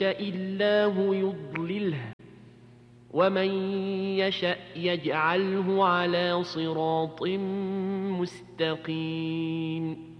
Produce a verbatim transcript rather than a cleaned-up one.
يشأ الله يضلله ومن يشأ يجعله على صراط مستقيم